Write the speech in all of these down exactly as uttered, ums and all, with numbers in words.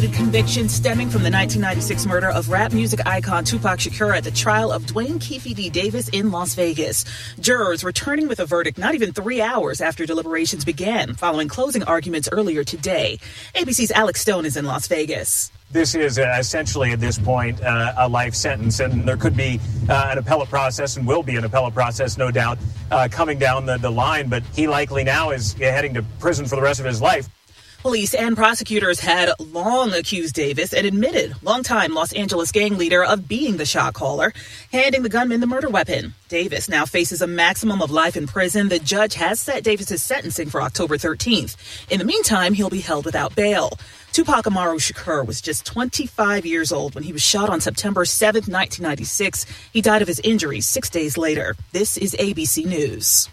The conviction stemming from the nineteen ninety-six murder of rap music icon Tupac Shakur at the trial of Dwayne Keefe D. Davis in Las Vegas. Jurors returning with a verdict not even three hours after deliberations began, following closing arguments earlier today. A B C's Alex Stone is in Las Vegas. This is uh, essentially, at this point, uh, a life sentence, and there could be uh, an appellate process, and will be an appellate process, no doubt, uh, coming down the, the line, but he likely now is heading to prison for the rest of his life. Police and prosecutors had long accused Davis and admitted longtime Los Angeles gang leader of being the shot caller, handing the gunman the murder weapon. Davis now faces a maximum of life in prison. The judge has set Davis's sentencing for October thirteenth. In the meantime, he'll be held without bail. Tupac Amaru Shakur was just twenty-five years old when he was shot on September seventh, nineteen ninety-six. He died of his injuries six days later. This is A B C News.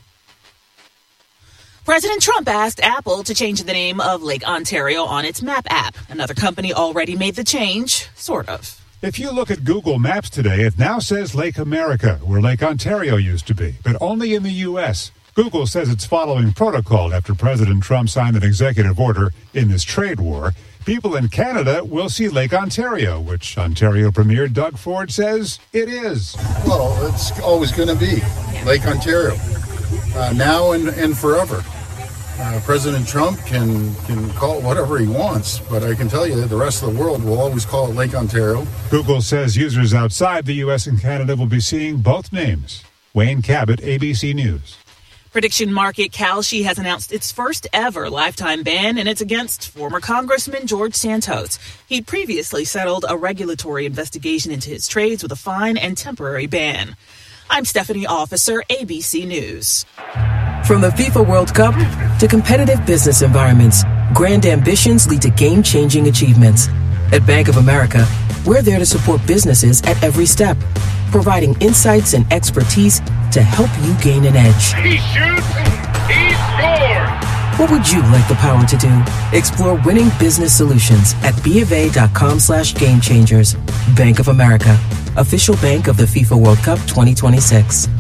President Trump asked Apple to change the name of Lake Ontario on its map app. Another company already made the change, sort of. If you look at Google Maps today, it now says Lake America, where Lake Ontario used to be, but only in the U S. Google says it's following protocol after President Trump signed an executive order in this trade war. People in Canada will see Lake Ontario, which Ontario Premier Doug Ford says it is. Well, it's always going to be Lake Ontario, uh, now and, and forever. Uh, President Trump can, can call it whatever he wants, but I can tell you that the rest of the world will always call it Lake Ontario. Google says users outside the U S and Canada will be seeing both names. Wayne Cabot, A B C News. Prediction market Kalshi has announced its first ever lifetime ban, and it's against former Congressman George Santos. He'd previously settled a regulatory investigation into his trades with a fine and temporary ban. I'm Stephanie Officer, A B C News. From the FIFA World Cup to competitive business environments, grand ambitions lead to game-changing achievements. At Bank of America, we're there to support businesses at every step, providing insights and expertise to help you gain an edge. He shoots, he scores! What would you like the power to do? Explore winning business solutions at BofA.com slash game changers. Bank of America, official bank of the FIFA World Cup twenty twenty-six.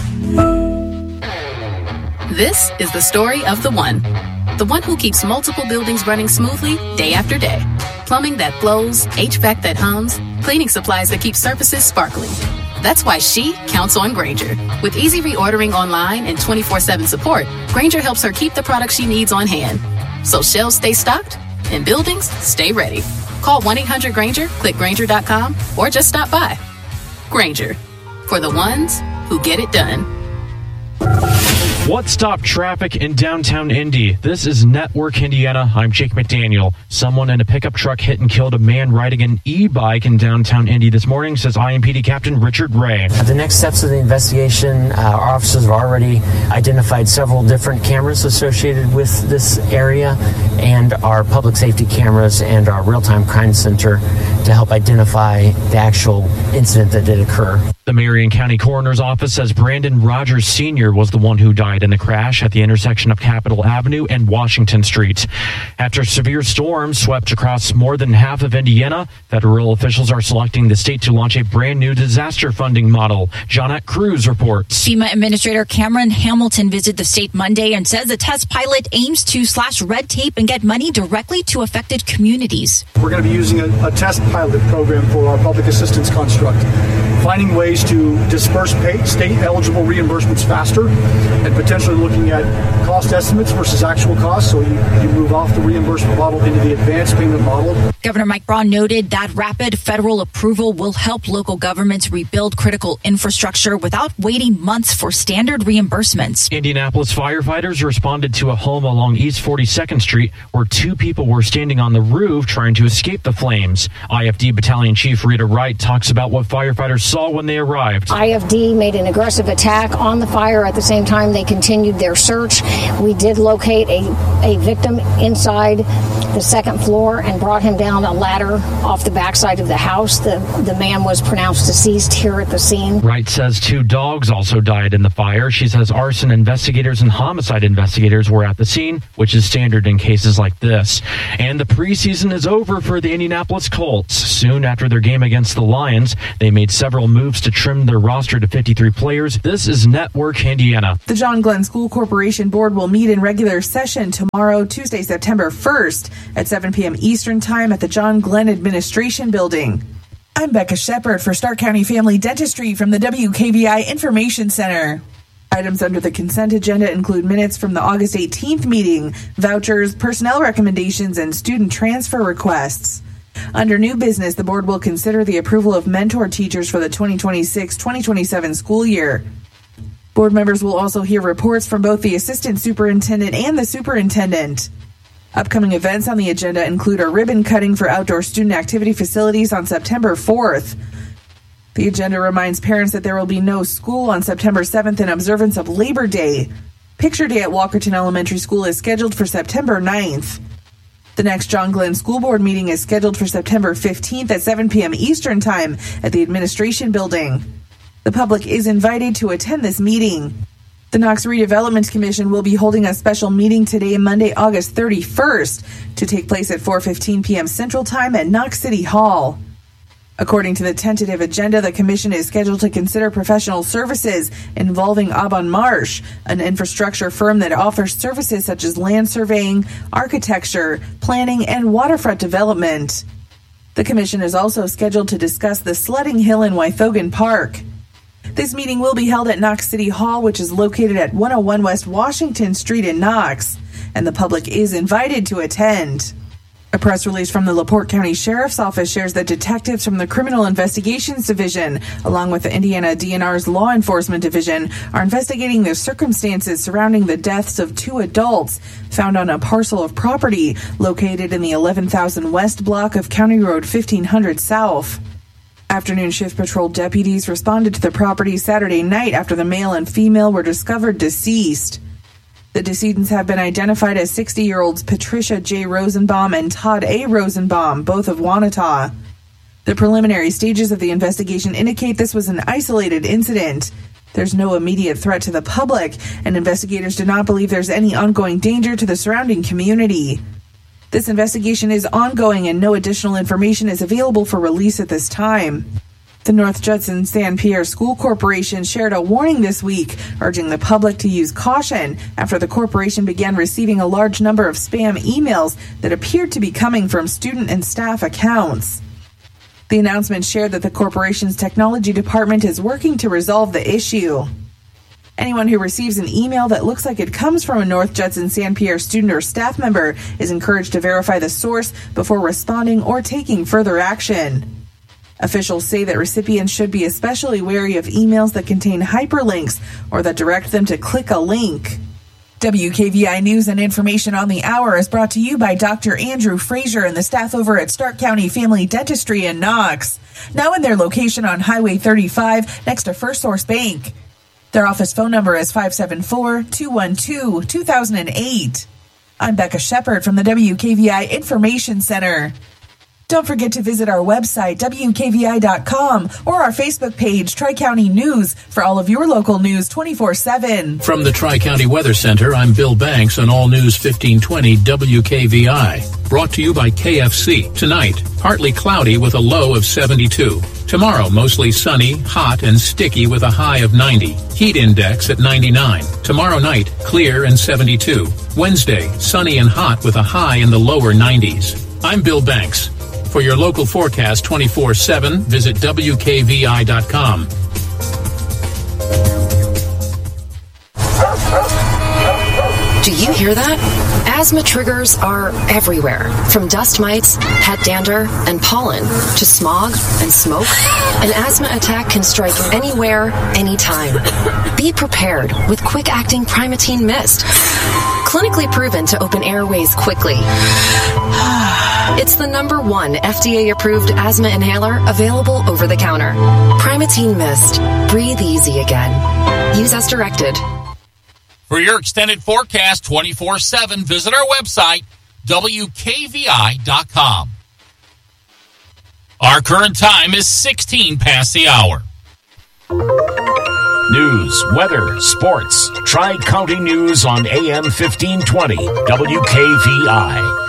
This is the story of the one. The one who keeps multiple buildings running smoothly day after day. Plumbing that flows, H V A C that hums, cleaning supplies that keep surfaces sparkling. That's why she counts on Grainger. With easy reordering online and twenty-four seven support, Grainger helps her keep the products she needs on hand. So shelves stay stocked and buildings stay ready. Call one eight hundred Grainger, click Grainger dot com, or just stop by. Grainger, for the ones who get it done. What stopped traffic in downtown Indy? This is Network Indiana. I'm Jake McDaniel. Someone in a pickup truck hit and killed a man riding an e-bike in downtown Indy this morning, says I M P D Captain Richard Ray. At the next steps of the investigation, uh, our officers have already identified several different cameras associated with this area and our public safety cameras and our real-time crime center to help identify the actual incident that did occur. The Marion County Coroner's Office says Brandon Rogers Senior was the one who died in the crash at the intersection of Capitol Avenue and Washington Street. After severe storms swept across more than half of Indiana, federal officials are selecting the state to launch a brand new disaster funding model. Johnette Cruz reports. FEMA Administrator Cameron Hamilton visited the state Monday and says the test pilot aims to slash red tape and get money directly to affected communities. We're going to be using a, a test pilot program for our public assistance construct, finding ways to disperse pay, state-eligible reimbursements faster and potentially looking at cost estimates versus actual costs, so you, you move off the reimbursement model into the advanced payment model. Governor Mike Braun noted that rapid federal approval will help local governments rebuild critical infrastructure without waiting months for standard reimbursements. Indianapolis firefighters responded to a home along East forty-second Street where two people were standing on the roof trying to escape the flames. I F D Battalion Chief Rita Wright talks about what firefighters saw when they arrived. I F D made an aggressive attack on the fire. At the same time, they continued their search. We did locate a, a victim inside the second floor and brought him down a ladder off the backside of the house. The, the man was pronounced deceased here at the scene. Wright says two dogs also died in the fire. She says arson investigators and homicide investigators were at the scene, which is standard in cases like this. And the preseason is over for the Indianapolis Colts. Soon after their game against the Lions, they made several Central moves to trim their roster to fifty-three players. This is Network Indiana. The John Glenn School Corporation Board will meet in regular session tomorrow, Tuesday, September first at seven p.m. Eastern Time at the John Glenn Administration Building. I'm Becca Shepard for Stark County Family Dentistry from the W K V I Information Center. Items under the consent agenda include minutes from the August eighteenth meeting, vouchers, personnel recommendations, and student transfer requests. Under new business, the board will consider the approval of mentor teachers for the twenty twenty-six twenty twenty-seven school year. Board members will also hear reports from both the assistant superintendent and the superintendent. Upcoming events on the agenda include a ribbon cutting for outdoor student activity facilities on September fourth. The agenda reminds parents that there will be no school on September seventh in observance of Labor Day. Picture Day at Walkerton Elementary School is scheduled for September ninth. The next John Glenn School Board meeting is scheduled for September fifteenth at seven p.m. Eastern Time at the Administration Building. The public is invited to attend this meeting. The Knox Redevelopment Commission will be holding a special meeting today, Monday, August thirty-first, to take place at four fifteen p.m. Central Time at Knox City Hall. According to the tentative agenda, the commission is scheduled to consider professional services involving Aubin Marsh, an infrastructure firm that offers services such as land surveying, architecture, planning, and waterfront development. The commission is also scheduled to discuss the sledding hill in Wythogan Park. This meeting will be held at Knox City Hall, which is located at one oh one West Washington Street in Knox, and the public is invited to attend. A press release from the LaPorte County Sheriff's Office shares that detectives from the Criminal Investigations Division, along with the Indiana D N R's Law Enforcement Division, are investigating the circumstances surrounding the deaths of two adults found on a parcel of property located in the eleven thousand West block of County Road fifteen hundred South. Afternoon shift patrol deputies responded to the property Saturday night after the male and female were discovered deceased. The decedents have been identified as sixty-year-olds Patricia J. Rosenbaum and Todd A. Rosenbaum, both of Wanata. The preliminary stages of the investigation indicate this was an isolated incident. There's no immediate threat to the public, and investigators do not believe there's any ongoing danger to the surrounding community. This investigation is ongoing and no additional information is available for release at this time. The North Judson San Pierre School Corporation shared a warning this week, urging the public to use caution after the corporation began receiving a large number of spam emails that appeared to be coming from student and staff accounts. The announcement shared that the corporation's technology department is working to resolve the issue. Anyone who receives an email that looks like it comes from a North Judson San Pierre student or staff member is encouraged to verify the source before responding or taking further action. Officials say that recipients should be especially wary of emails that contain hyperlinks or that direct them to click a link. W K V I News and Information on the Hour is brought to you by Doctor Andrew Frazier and the staff over at Stark County Family Dentistry in Knox, now in their location on Highway thirty-five next to First Source Bank. Their office phone number is five seven four, two one two, two thousand eight. I'm Becca Shepard from the W K V I Information Center. Don't forget to visit our website, W K V I dot com, or our Facebook page, Tri-County News, for all of your local news twenty-four seven. From the Tri-County Weather Center, I'm Bill Banks on All News fifteen twenty W K V I. Brought to you by K F C. Tonight, partly cloudy with a low of seventy-two. Tomorrow, mostly sunny, hot, and sticky with a high of ninety. Heat index at ninety-nine. Tomorrow night, clear and seventy-two. Wednesday, sunny and hot with a high in the lower nineties. I'm Bill Banks. For your local forecast twenty-four seven, visit W K V I dot com. Do you hear that? Asthma triggers are everywhere, from dust mites, head dander, and pollen, to smog and smoke. An asthma attack can strike anywhere, anytime. Be prepared with quick-acting Primatene Mist. Clinically proven to open airways quickly. It's the number one F D A-approved asthma inhaler available over the counter. Primatene Mist. Breathe easy again. Use as directed. For your extended forecast twenty-four seven, visit our website, W K V I dot com. Our current time is sixteen past the hour. News, weather, sports. Tri-County News on A M fifteen twenty, W K V I.